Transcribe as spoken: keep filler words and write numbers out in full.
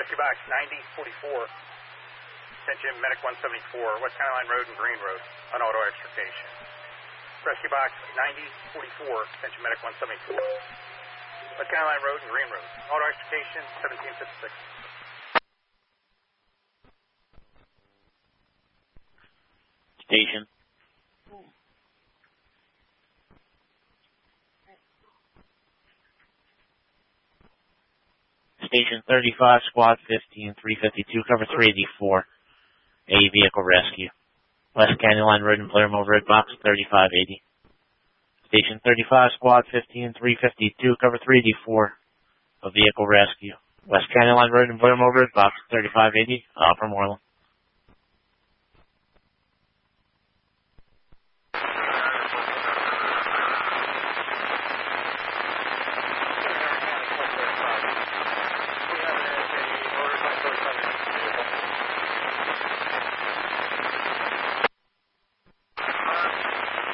Rescue Box ninety forty-four. Attention, Medic one seventy-four, West County Line Road and Green Road, on auto extrication. Rescue Box ninety forty-four, attention, Medic one seventy-four. West County Line Road and Green Road, auto extrication seventeen fifty-six. Station. Station thirty-five, Squad fifteen, three fifty-two, cover three eighty-four. A vehicle rescue. West County Line Road and Palermo Road, box thirty-five eighty. Station thirty-five, Squad fifteen, three fifty-two, cover three eighty-four. A vehicle rescue. West County Line Road and Palermo Road, box thirty-five eighty, Upper Moreland.